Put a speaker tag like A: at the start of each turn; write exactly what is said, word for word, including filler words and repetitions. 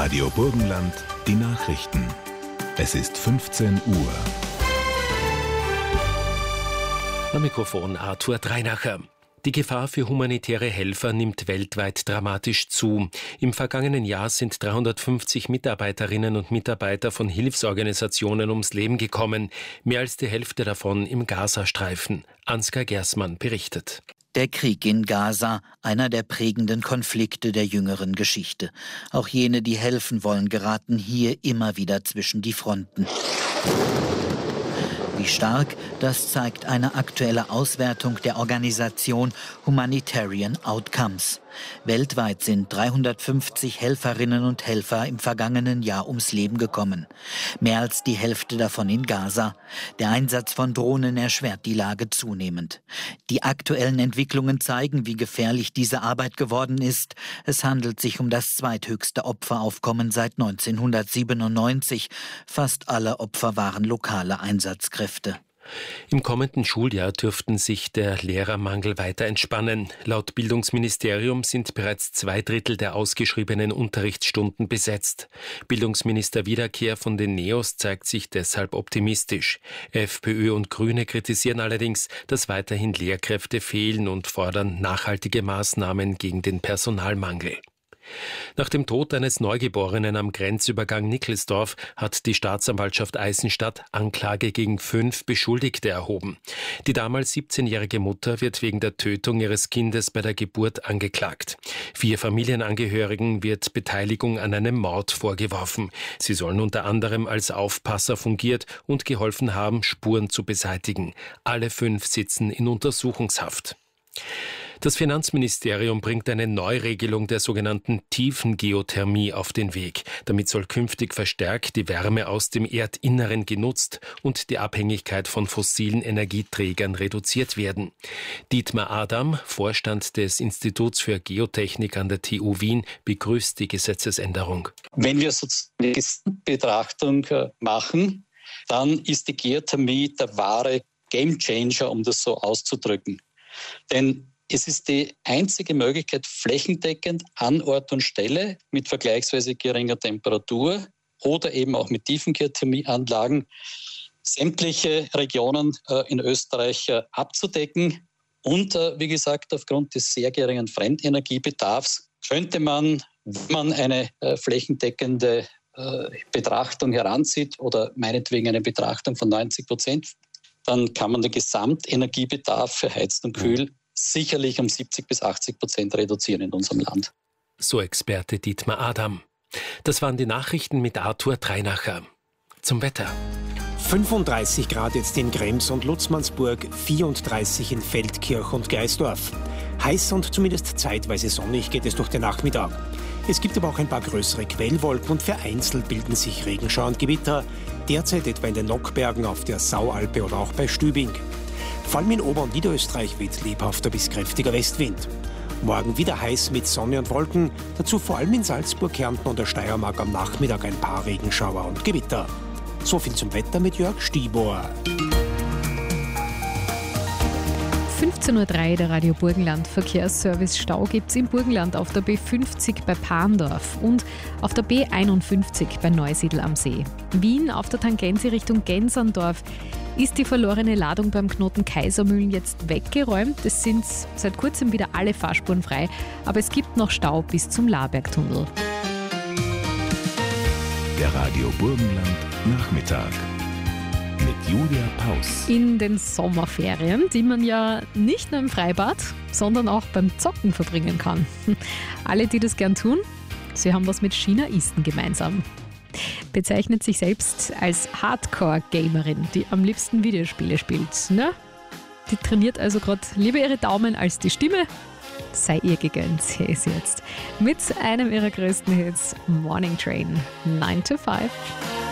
A: Radio Burgenland, die Nachrichten. Es ist fünfzehn Uhr.
B: Am Mikrofon Arthur Dreinacher. Die Gefahr für humanitäre Helfer nimmt weltweit dramatisch zu. Im vergangenen Jahr sind dreihundertfünfzig Mitarbeiterinnen und Mitarbeiter von Hilfsorganisationen ums Leben gekommen. Mehr als die Hälfte davon im Gazastreifen. Ansgar Gersmann berichtet.
C: Der Krieg in Gaza, einer der prägenden Konflikte der jüngeren Geschichte. Auch jene, die helfen wollen, geraten hier immer wieder zwischen die Fronten. Wie stark, das zeigt eine aktuelle Auswertung der Organisation Humanitarian Outcomes. Weltweit sind dreihundertfünfzig Helferinnen und Helfer im vergangenen Jahr ums Leben gekommen. Mehr als die Hälfte davon in Gaza. Der Einsatz von Drohnen erschwert die Lage zunehmend. Die aktuellen Entwicklungen zeigen, wie gefährlich diese Arbeit geworden ist. Es handelt sich um das zweithöchste Opferaufkommen seit neunzehnhundertsiebenundneunzig. Fast alle Opfer waren lokale Einsatzkräfte.
B: Im kommenden Schuljahr dürften sich der Lehrermangel weiter entspannen. Laut Bildungsministerium sind bereits zwei Drittel der ausgeschriebenen Unterrichtsstunden besetzt. Bildungsminister Wiederkehr von den Neos zeigt sich deshalb optimistisch. FPÖ und Grüne kritisieren allerdings, dass weiterhin Lehrkräfte fehlen und fordern nachhaltige Maßnahmen gegen den Personalmangel. Nach dem Tod eines Neugeborenen am Grenzübergang Nickelsdorf hat die Staatsanwaltschaft Eisenstadt Anklage gegen fünf Beschuldigte erhoben. Die damals siebzehnjährige Mutter wird wegen der Tötung ihres Kindes bei der Geburt angeklagt. Vier Familienangehörigen wird Beteiligung an einem Mord vorgeworfen. Sie sollen unter anderem als Aufpasser fungiert und geholfen haben, Spuren zu beseitigen. Alle fünf sitzen in Untersuchungshaft. Das Finanzministerium bringt eine Neuregelung der sogenannten Tiefengeothermie auf den Weg. Damit soll künftig verstärkt die Wärme aus dem Erdinneren genutzt und die Abhängigkeit von fossilen Energieträgern reduziert werden. Dietmar Adam, Vorstand des Instituts für Geotechnik an der T U Wien, begrüßt die Gesetzesänderung.
D: Wenn wir sozusagen eine Gesamtbetrachtung machen, dann ist die Geothermie der wahre Gamechanger, um das so auszudrücken. Denn es ist die einzige Möglichkeit, flächendeckend an Ort und Stelle mit vergleichsweise geringer Temperatur oder eben auch mit Tiefengeothermieanlagen sämtliche Regionen äh, in Österreich äh, abzudecken. Und äh, wie gesagt, aufgrund des sehr geringen Fremdenergiebedarfs könnte man, wenn man eine äh, flächendeckende äh, Betrachtung heranzieht oder meinetwegen eine Betrachtung von neunzig Prozent, dann kann man den Gesamtenergiebedarf für Heizen und Kühl sicherlich um siebzig bis achtzig Prozent reduzieren in unserem Land.
B: So Experte Dietmar Adam. Das waren die Nachrichten mit Arthur Dreinacher. Zum Wetter.
E: fünfunddreißig Grad jetzt in Krems und Lutzmannsburg, vierunddreißig in Feldkirch und Geisdorf. Heiß und zumindest zeitweise sonnig geht es durch den Nachmittag. Es gibt aber auch ein paar größere Quellwolken und vereinzelt bilden sich Regenschauer und Gewitter. Derzeit etwa in den Nockbergen, auf der Saualpe oder auch bei Stübing. Vor allem in Ober- und Niederösterreich weht lebhafter bis kräftiger Westwind. Morgen wieder heiß mit Sonne und Wolken, dazu vor allem in Salzburg, Kärnten und der Steiermark am Nachmittag ein paar Regenschauer und Gewitter. So viel zum Wetter mit Jörg Stibor.
F: fünfzehn Uhr drei, der Radio Burgenland Verkehrsservice. Stau gibt es im Burgenland auf der B fünfzig bei Parndorf und auf der B einundfünfzig bei Neusiedl am See. Wien auf der Tangensi Richtung Genserndorf ist die verlorene Ladung beim Knoten Kaisermühlen jetzt weggeräumt. Es sind seit kurzem wieder alle Fahrspuren frei, aber es gibt noch Stau bis zum Labergtunnel.
A: Der Radio Burgenland Nachmittag mit Julia Paus.
F: In den Sommerferien, die man ja nicht nur im Freibad, sondern auch beim Zocken verbringen kann. Alle, die das gern tun, sie haben was mit China Easton gemeinsam. Bezeichnet sich selbst als Hardcore-Gamerin, die am liebsten Videospiele spielt. Ne? Die trainiert also gerade lieber ihre Daumen als die Stimme. Sei ihr gegönnt, hier ist jetzt mit einem ihrer größten Hits, Morning Train, nine to five.